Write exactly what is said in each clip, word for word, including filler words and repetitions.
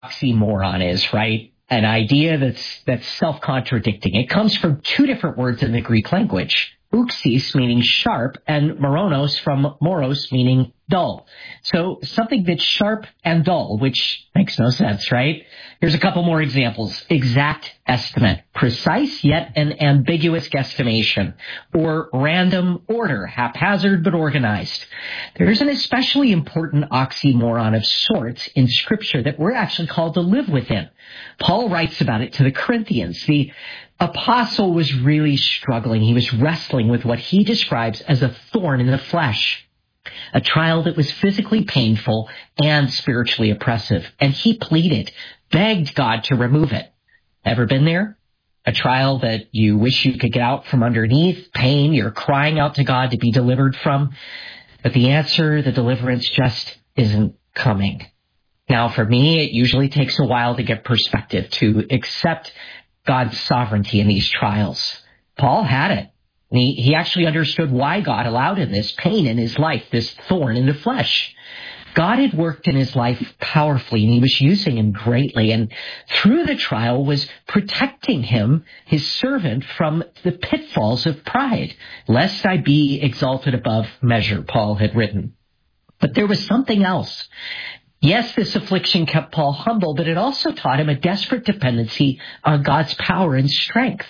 oxymoron is, right? An idea that's that's self-contradicting. It comes from two different words in the Greek language. Uxis, meaning sharp, and moronos from moros, meaning dull. So something that's sharp and dull, which makes no sense, right? Here's a couple more examples. Exact estimate, precise yet an ambiguous guesstimation, or random order, haphazard but organized. There's an especially important oxymoron of sorts in Scripture that we're actually called to live within. Paul writes about it to the Corinthians. The apostle was really struggling. He was wrestling with what he describes as a thorn in the flesh, a trial that was physically painful and spiritually oppressive. And he pleaded, begged God to remove it. Ever been there? A trial that you wish you could get out from underneath, pain you're crying out to God to be delivered from. But the answer, the deliverance just isn't coming. Now, for me, it usually takes a while to get perspective, to accept God's sovereignty in these trials. Paul had it. And he, he actually understood why God allowed him this pain in his life, this thorn in the flesh. God had worked in his life powerfully, and he was using him greatly. And through the trial was protecting him, his servant, from the pitfalls of pride. Lest I be exalted above measure, Paul had written. But there was something else. Yes, this affliction kept Paul humble, but it also taught him a desperate dependency on God's power and strength.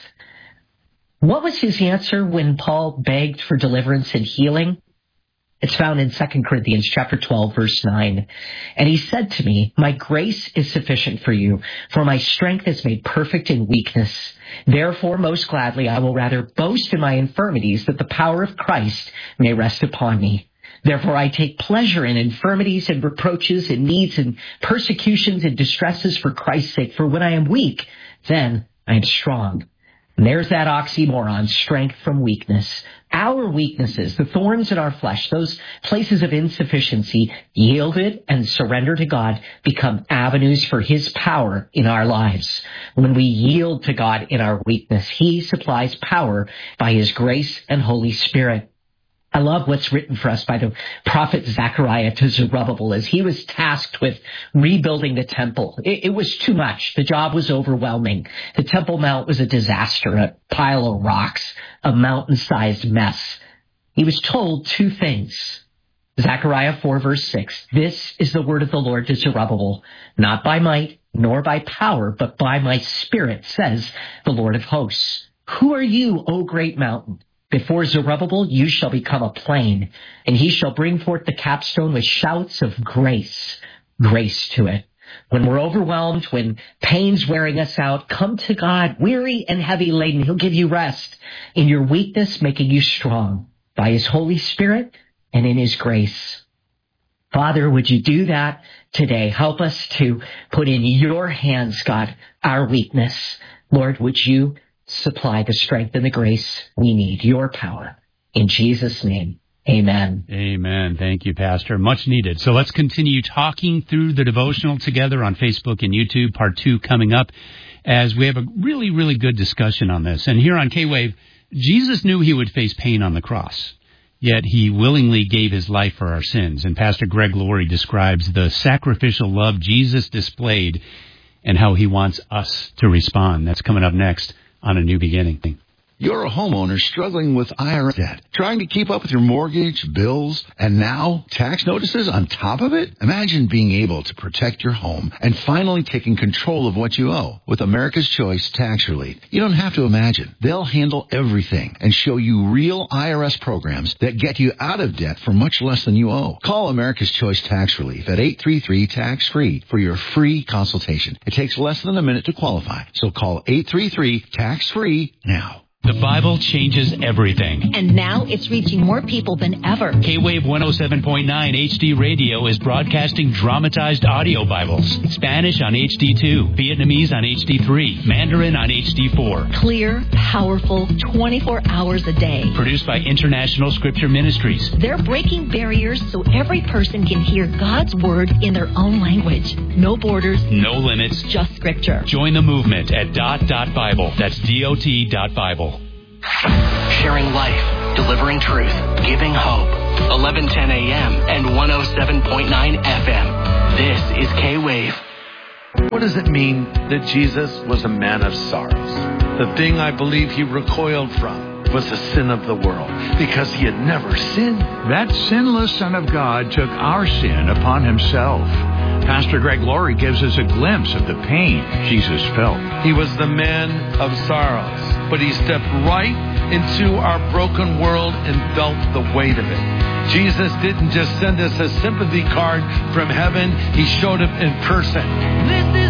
What was his answer when Paul begged for deliverance and healing? It's found in Second Corinthians chapter twelve, verse nine. And he said to me, my grace is sufficient for you, for my strength is made perfect in weakness. Therefore, most gladly, I will rather boast in my infirmities, that the power of Christ may rest upon me. Therefore, I take pleasure in infirmities and reproaches and needs and persecutions and distresses for Christ's sake. For when I am weak, then I am strong. And there's that oxymoron, strength from weakness. Our weaknesses, the thorns in our flesh, those places of insufficiency, yielded and surrendered to God, become avenues for his power in our lives. When we yield to God in our weakness, he supplies power by his grace and Holy Spirit. I love what's written for us by the prophet Zechariah to Zerubbabel as he was tasked with rebuilding the temple. It, it was too much. The job was overwhelming. The Temple Mount was a disaster, a pile of rocks, a mountain-sized mess. He was told two things. Zechariah four, verse six, this is the word of the Lord to Zerubbabel, not by might nor by power, but by my Spirit, says the Lord of hosts. Who are you, O great mountain? Before Zerubbabel, you shall become a plain, and he shall bring forth the capstone with shouts of grace, grace to it. When we're overwhelmed, when pain's wearing us out, come to God, weary and heavy laden. He'll give you rest in your weakness, making you strong by his Holy Spirit and in his grace. Father, would you do that today? Help us to put in your hands, God, our weakness. Lord, would you supply the strength and the grace we need, your power. In Jesus' name, amen. Amen. Thank you, Pastor. Much needed. So let's continue talking through the devotional together on Facebook and YouTube. Part two coming up as we have a really, really good discussion on this. And here on K-Wave, Jesus knew he would face pain on the cross, yet he willingly gave his life for our sins. And Pastor Greg Laurie describes the sacrificial love Jesus displayed and how he wants us to respond. That's coming up next on A New Beginning. You're a homeowner struggling with I R S debt, trying to keep up with your mortgage, bills, and now tax notices on top of it? Imagine being able to protect your home and finally taking control of what you owe with America's Choice Tax Relief. You don't have to imagine. They'll handle everything and show you real I R S programs that get you out of debt for much less than you owe. Call America's Choice Tax Relief at eight three three, tax free for your free consultation. It takes less than a minute to qualify, so call eight three three, tax free now. The Bible changes everything. And now it's reaching more people than ever. K-Wave one oh seven point nine H D Radio is broadcasting dramatized audio Bibles. Spanish on H D two, Vietnamese on H D three, Mandarin on H D four. Clear, powerful, twenty-four hours a day. Produced by International Scripture Ministries. They're breaking barriers so every person can hear God's Word in their own language. No borders. No limits. Just Scripture. Join the movement at dot dot Bible. That's D O T dot Bible. Sharing life, delivering truth, giving hope. eleven ten a.m. and one oh seven point nine F M. This is K-Wave. What does it mean that Jesus was a man of sorrows? The thing I believe he recoiled from was the sin of the world, because he had never sinned. That sinless Son of God took our sin upon himself. Pastor Greg Laurie gives us a glimpse of the pain Jesus felt. He was the man of sorrows, but he stepped right into our broken world and felt the weight of it. Jesus didn't just send us a sympathy card from heaven, he showed up in person. This is